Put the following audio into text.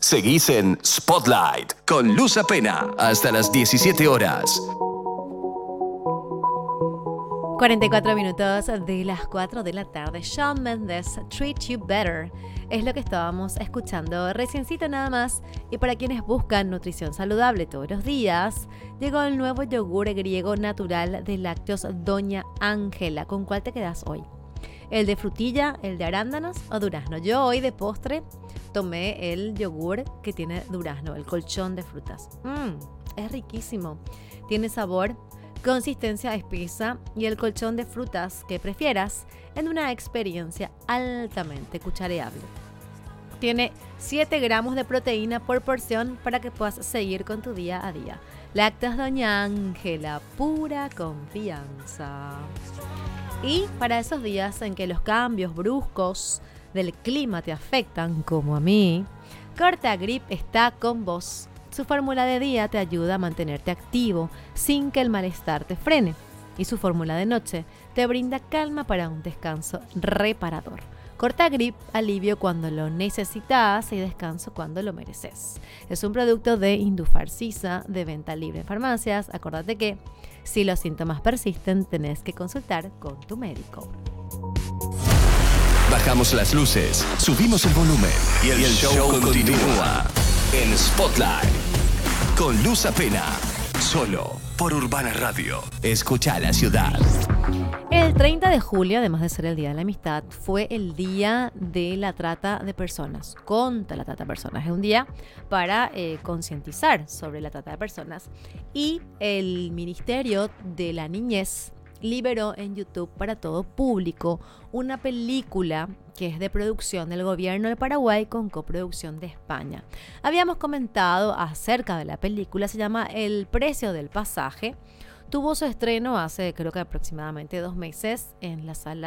Seguís en Spotlight con Luz Apena hasta las 17 horas. 44 minutos de las 4 de la tarde. Shawn Mendes, Treat You Better, es lo que estábamos escuchando reciencito nada más. Y para quienes buscan nutrición saludable todos los días, llegó el nuevo yogur griego natural de lácteos Doña Ángela. ¿Con cuál te quedas hoy? ¿El de frutilla, el de arándanos o durazno? Yo hoy de postre tomé el yogur que tiene durazno, el colchón de frutas. Es riquísimo. Tiene sabor, consistencia espesa y el colchón de frutas que prefieras en una experiencia altamente cuchareable. Tiene 7 gramos de proteína por porción para que puedas seguir con tu día a día. Lácteos Doña Ángela, pura confianza. Y para esos días en que los cambios bruscos del clima te afectan como a mí, Cortagrip está con vos. Su fórmula de día te ayuda a mantenerte activo sin que el malestar te frene. Y su fórmula de noche te brinda calma para un descanso reparador. Cortagrip, alivio cuando lo necesitas y descanso cuando lo mereces. Es un producto de Indufarcisa de venta libre en farmacias. Acordate que si los síntomas persisten, tenés que consultar con tu médico. Bajamos las luces, subimos el volumen y el show continúa en Spotlight con Luz Apena, solo por Urbana Radio. Escucha la ciudad. El 30 de julio, además de ser el Día de la Amistad, fue el Día de la Trata de Personas, contra la trata de personas. Es un día para concientizar sobre la trata de personas. Y el Ministerio de la Niñez liberó en YouTube para todo público una película que es de producción del gobierno de Paraguay con coproducción de España. Habíamos comentado acerca de la película, se llama El precio del pasaje. Tuvo su estreno hace creo que aproximadamente 2 meses en la sala